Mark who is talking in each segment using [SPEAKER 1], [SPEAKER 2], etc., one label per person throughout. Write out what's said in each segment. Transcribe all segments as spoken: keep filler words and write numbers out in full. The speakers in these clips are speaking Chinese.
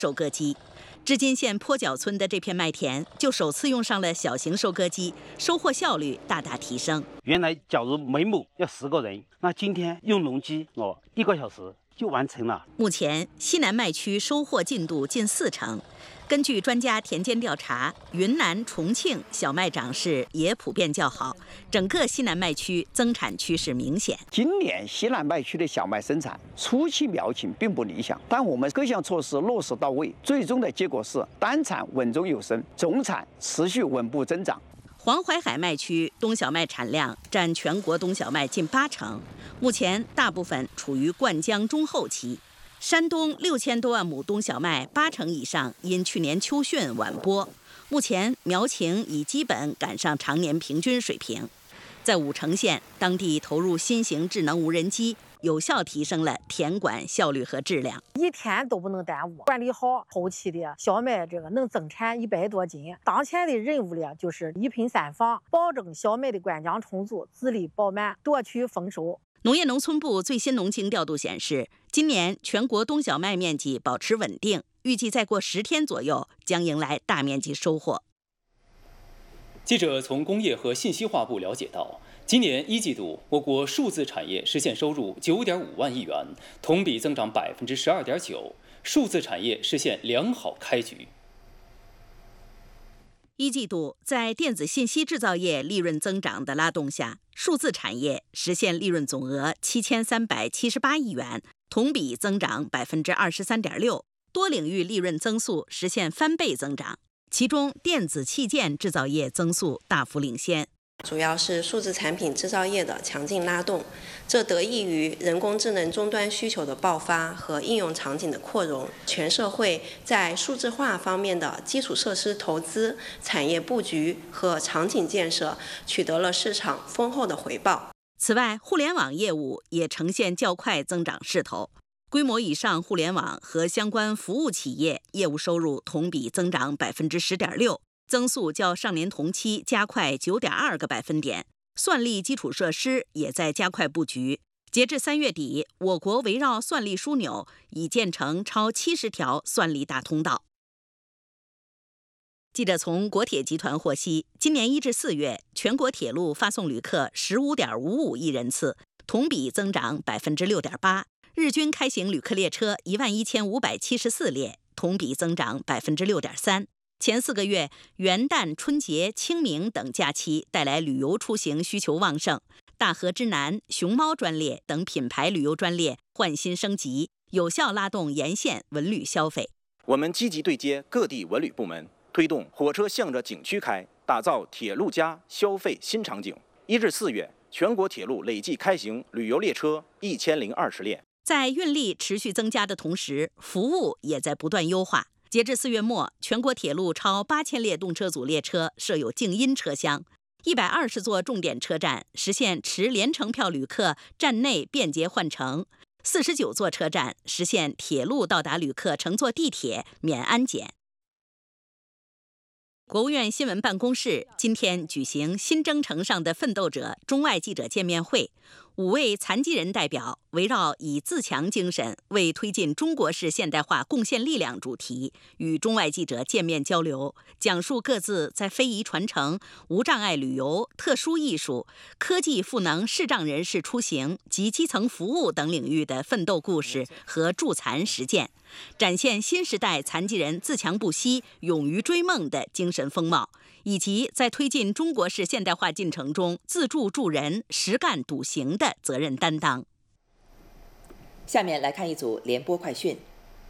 [SPEAKER 1] 收割机。织金县坡脚村的这片麦田就首次用上了小型收割机，收获效率大大提升。
[SPEAKER 2] 原来假如每亩要十个人，那今天用农机哦，一个小时就完成了。
[SPEAKER 1] 目前西南麦区收获进度近四成。根据专家田间调查，云南、重庆小麦长势也普遍较好，整个西南麦区增产趋势明显。
[SPEAKER 3] 今年西南麦区的小麦生产初期苗情并不理想，但我们各项措施落实到位，最终的结果是单产稳中有升，总产持续稳步增长。
[SPEAKER 1] 黄淮海麦区冬小麦产量占全国冬小麦近八成，目前大部分处于灌浆中后期。山东六千多万亩冬小麦，八成以上因去年秋汛晚播，目前苗情已基本赶上常年平均水平。在武城县，当地投入新型智能无人机，有效提升了田管效率和质量，
[SPEAKER 4] 一天都不能耽误。管理好后期的小麦，这个能增产一百多斤。当前的任务呢，就是一品三防，保证小麦的灌浆充足，籽粒饱满，夺取丰收。
[SPEAKER 1] 农业农村部最新农情调度显示，今年全国冬小麦面积保持稳定，预计再过十天左右将迎来大面积收获。
[SPEAKER 5] 记者从工业和信息化部了解到，今年一季度我国数字产业实现收入九点五万亿元，同比增长百分之十二点九，数字产业实现良好开局。
[SPEAKER 1] 一季度，在电子信息制造业利润增长的拉动下，数字产业实现利润总额七千三百七十八亿元，同比增长百分之二十三点六，多领域利润增速实现翻倍增长，其中电子器件制造业增速大幅领先。
[SPEAKER 6] 主要是数字产品制造业的强劲拉动，这得益于人工智能终端需求的爆发和应用场景的扩容，全社会在数字化方面的基础设施投资、产业布局和场景建设取得了市场丰厚的回报。
[SPEAKER 1] 此外，互联网业务也呈现较快增长势头，规模以上互联网和相关服务企业业务收入同比增长百分之十点六。增速较上年同期加快九点二个百分点，算力基础设施也在加快布局。截至三月底，我国围绕算力枢纽已建成超七十条算力大通道。记者从国铁集团获悉，今年一至四月，全国铁路发送旅客十五点五五亿人次，同比增长百分之六点八，日均开行旅客列车一万一千五百七十四列，同比增长百分之六点三。前四个月，元旦、春节、清明等假期带来旅游出行需求旺盛，大河之南、熊猫专列等品牌旅游专列换新升级，有效拉动沿线文旅消费。
[SPEAKER 7] 我们积极对接各地文旅部门，推动火车向着景区开，打造铁路加消费新场景。一至四月，全国铁路累计开行旅游列车一千零二十列。
[SPEAKER 1] 在运力持续增加的同时，服务也在不断优化。截至四月末，全国铁路超八千列动车组列车设有静音车厢，一百二十座重点车站实现持联程票旅客站内便捷换乘，四十九座车站实现铁路到达旅客乘坐地铁免安检。国务院新闻办公室今天举行新征程上的奋斗者中外记者见面会，五位残疾人代表围绕以自强精神为推进中国式现代化贡献力量主题，与中外记者见面交流，讲述各自在非遗传承、无障碍旅游、特殊艺术、科技赋能视障人士出行及基层服务等领域的奋斗故事和助残实践，展现新时代残疾人自强不息、勇于追梦的精神风貌，以及在推进中国式现代化进程中自助助人、实干笃行的责任担当。
[SPEAKER 8] 下面来看一组联播快讯。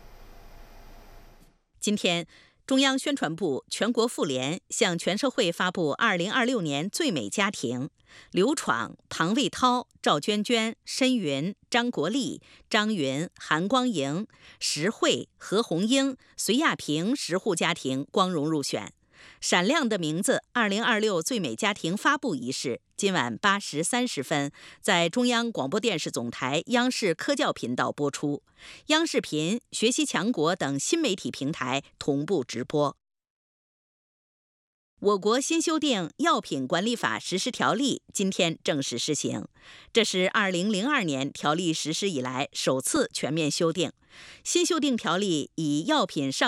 [SPEAKER 1] 今天，中央宣传部、全国妇联向全社会发布二零二六年最美家庭，刘闯、庞卫涛、赵娟娟、申云、张国立、张云、韩光莹、石慧、何红英、隋亚平十户家庭光荣入选。闪亮的名字二零二六最美家庭发布仪式今晚八时三十分在中央广播电视总台央视科教频道播出，央视频、学习强国等新媒体平台同步直播。我国新修订《药品管理法》实施条例今天正式施行，这是二零零二年条例实施以来首次全面修订。新修订条例以药品上